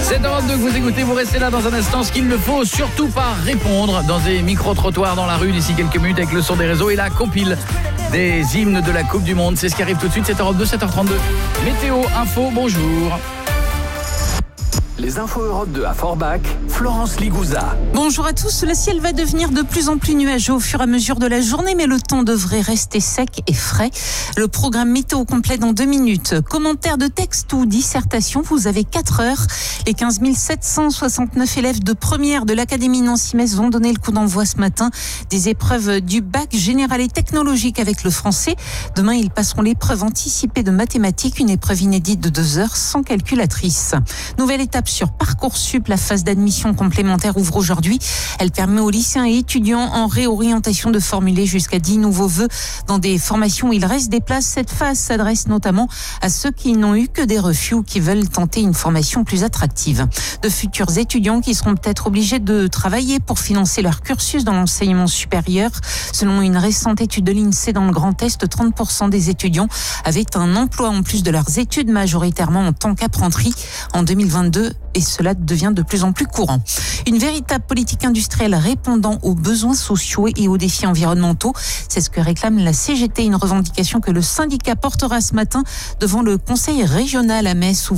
7h22 que vous écoutez, vous restez là dans un instant. Ce qu'il ne faut surtout pas répondre dans des micro-trottoirs dans la rue d'ici quelques minutes avec le son des réseaux et la compile des hymnes de la Coupe du Monde. C'est ce qui arrive tout de suite, 7h22, 7h32. Météo, info, bonjour. Les infos Europe 2 à Forbach, Florence Ligouza. Bonjour à tous, le ciel va devenir de plus en plus nuageux au fur et à mesure de la journée, mais le temps devrait rester sec et frais. Le programme météo complet dans 2 minutes. Commentaires de texte ou dissertation, vous avez 4 heures. Les 15 769 élèves de première de l'Académie Nancy-Metz vont donner le coup d'envoi ce matin des épreuves du bac général et technologique avec le français. Demain, ils passeront l'épreuve anticipée de mathématiques, une épreuve inédite de 2 heures sans calculatrice. Nouvelle étape sur Parcoursup, la phase d'admission complémentaire ouvre aujourd'hui. Elle permet aux lycéens et étudiants en réorientation de formuler jusqu'à 10 nouveaux vœux dans des formations où il reste des places. Cette phase s'adresse notamment à ceux qui n'ont eu que des refus ou qui veulent tenter une formation plus attractive. De futurs étudiants qui seront peut-être obligés de travailler pour financer leur cursus dans l'enseignement supérieur. Selon une récente étude de l'INSEE dans le Grand Est, 30% des étudiants avaient un emploi en plus de leurs études, majoritairement en tant qu'apprentis en 2022. Et cela devient de plus en plus courant. Une véritable politique industrielle répondant aux besoins sociaux et aux défis environnementaux. C'est ce que réclame la CGT, une revendication que le syndicat portera ce matin devant le conseil régional à Metz où